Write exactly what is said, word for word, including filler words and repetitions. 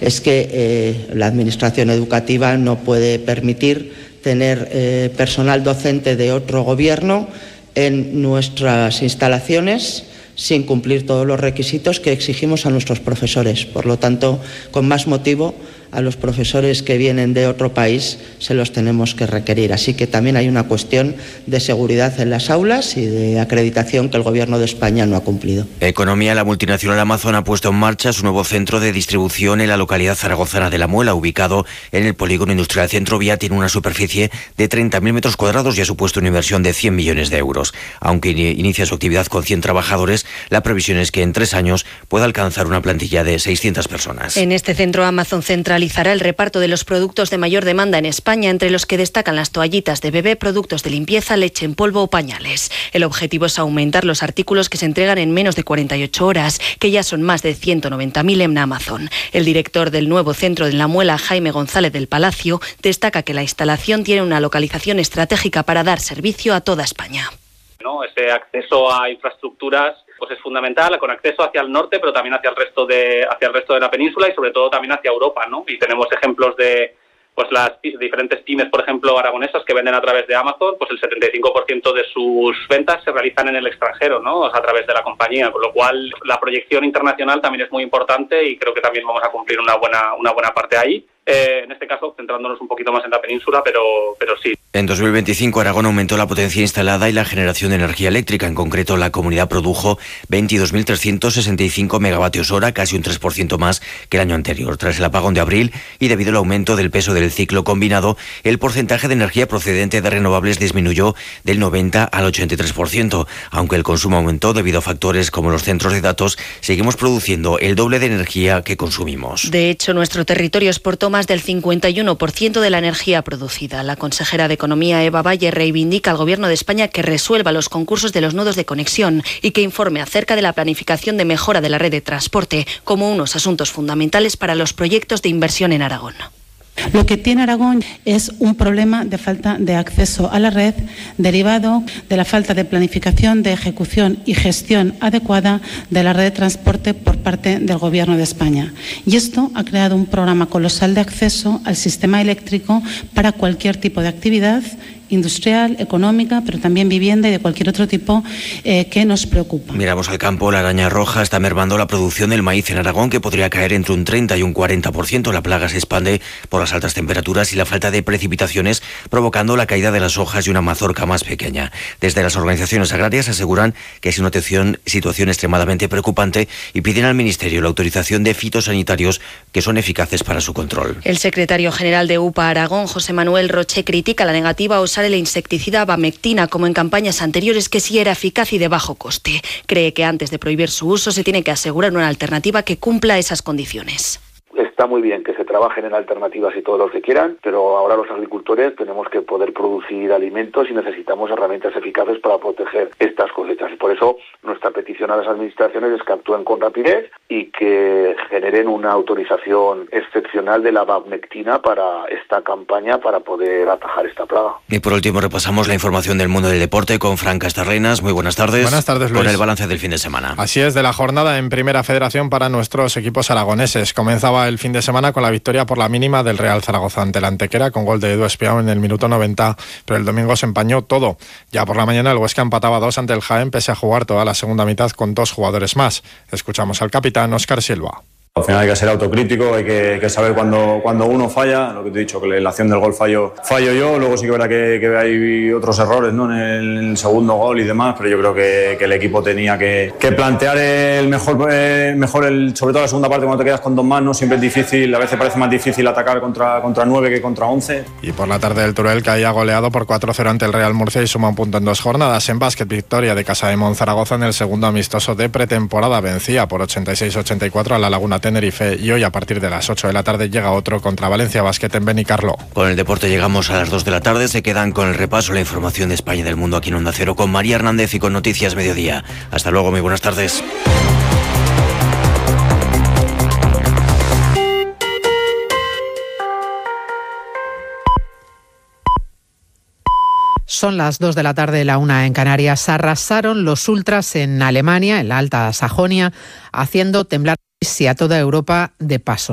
es que eh, la Administración educativa no puede permitir tener eh, personal docente de otro gobierno en nuestras instalaciones sin cumplir todos los requisitos que exigimos a nuestros profesores. Por lo tanto, con más motivo, a los profesores que vienen de otro país se los tenemos que requerir. Así que también hay una cuestión de seguridad en las aulas y de acreditación que el Gobierno de España no ha cumplido. Economía. La multinacional Amazon ha puesto en marcha su nuevo centro de distribución en la localidad zaragozana de La Muela, ubicado en el polígono industrial Centrovía. Tiene una superficie de treinta mil metros cuadrados y ha supuesto una inversión de cien millones de euros. Aunque inicia su actividad con cien trabajadores, la previsión es que en tres años pueda alcanzar una plantilla de seiscientas personas. En este centro, Amazon centralizará el reparto de los productos de mayor demanda en España, entre los que destacan las toallitas de bebé, productos de limpieza, leche en polvo o pañales. El objetivo es aumentar los artículos que se entregan en menos de cuarenta y ocho horas, que ya son más de ciento noventa mil en Amazon. El director del nuevo centro de La Muela, Jaime González del Palacio, destaca que la instalación tiene una localización estratégica para dar servicio a toda España. ¿No? Ese acceso a infraestructuras pues es fundamental, con acceso hacia el norte, pero también hacia el resto de hacia el resto de la península y sobre todo también hacia Europa, ¿no? Y tenemos ejemplos de pues las diferentes pymes, por ejemplo, aragonesas que venden a través de Amazon, pues el setenta y cinco por ciento de sus ventas se realizan en el extranjero, ¿no? O sea, a través de la compañía, con lo cual la proyección internacional también es muy importante y creo que también vamos a cumplir una buena una buena parte ahí. Eh, en este caso, centrándonos un poquito más en la península, pero, pero sí. En dos mil veinticinco, Aragón aumentó la potencia instalada y la generación de energía eléctrica. En concreto, la comunidad produjo veintidós mil trescientos sesenta y cinco megavatios hora, casi un tres por ciento más que el año anterior. Tras el apagón de abril y debido al aumento del peso del ciclo combinado, el porcentaje de energía procedente de renovables disminuyó del noventa al ochenta y tres por ciento. Aunque el consumo aumentó debido a factores como los centros de datos, seguimos produciendo el doble de energía que consumimos. De hecho, nuestro territorio exportó más del cincuenta y uno por ciento de la energía producida. La consejera de Economía, Eva Valle, reivindica al Gobierno de España que resuelva los concursos de los nodos de conexión y que informe acerca de la planificación de mejora de la red de transporte como unos asuntos fundamentales para los proyectos de inversión en Aragón. Lo que tiene Aragón es un problema de falta de acceso a la red derivado de la falta de planificación, de ejecución y gestión adecuada de la red de transporte por parte del Gobierno de España. Y esto ha creado un programa colosal de acceso al sistema eléctrico para cualquier tipo de actividad industrial, económica, pero también vivienda y de cualquier otro tipo eh, que nos preocupa. Miramos al campo. La araña roja está mermando la producción del maíz en Aragón, que podría caer entre un treinta y un cuarenta por ciento. La plaga se expande por las altas temperaturas y la falta de precipitaciones, provocando la caída de las hojas y una mazorca más pequeña. Desde las organizaciones agrarias aseguran que es una situación extremadamente preocupante y piden al Ministerio la autorización de fitosanitarios que son eficaces para su control. El secretario general de U P A Aragón, José Manuel Roche, critica la negativa a usar el insecticida bamectina como en campañas anteriores, que sí era eficaz y de bajo coste. Cree que antes de prohibir su uso se tiene que asegurar una alternativa que cumpla esas condiciones. Está muy bien que se trabajen en alternativas y todos los que quieran, pero ahora los agricultores tenemos que poder producir alimentos y necesitamos herramientas eficaces para proteger estas cosechas. Y por eso nuestra petición a las administraciones es que actúen con rapidez y que generen una autorización excepcional de la bamectina para esta campaña para poder atajar esta plaga. Y por último repasamos la información del mundo del deporte con Fran Castarrenas. Muy buenas tardes. Buenas tardes, Luis. Con el balance del fin de semana. Así es, de la jornada en Primera Federación para nuestros equipos aragoneses. Comenzaba el fin de semana con la victoria por la mínima del Real Zaragoza ante el Antequera con gol de Edu Espiao en el minuto noventa, pero el domingo se empañó todo. Ya por la mañana el Huesca empataba dos ante el Jaén pese a jugar toda la segunda mitad con dos jugadores más. Escuchamos al capitán Óscar Silva. Al final hay que ser autocrítico, hay que, que saber cuando, cuando uno falla, lo que te he dicho, que la acción del gol fallo, fallo yo, luego sí que verá que, que hay otros errores, ¿no? en, el, en el segundo gol y demás, pero yo creo que, que el equipo tenía que, que plantear el mejor, eh, mejor el, sobre todo la segunda parte cuando te quedas con dos manos, siempre es difícil, a veces parece más difícil atacar contra, contra nueve que contra once. Y por la tarde el Teruel caía goleado por cuatro cero ante el Real Murcia y suma un punto en dos jornadas. En básquet, victoria de Casa de Monzaragoza en el segundo amistoso de pretemporada, vencía por ochenta y seis a ochenta y cuatro a la Laguna Tenerife y hoy a partir de las ocho de la tarde llega otro contra Valencia Basket en Benicarló. Con el deporte llegamos a las dos de la tarde, se quedan con el repaso, la información de España y del mundo aquí en Onda Cero con María Hernández y con Noticias Mediodía. Hasta luego, muy buenas tardes. Son las dos de la tarde, la una en Canarias. Arrasaron los ultras en Alemania, en la Alta Sajonia, haciendo temblar a toda Europa de paso.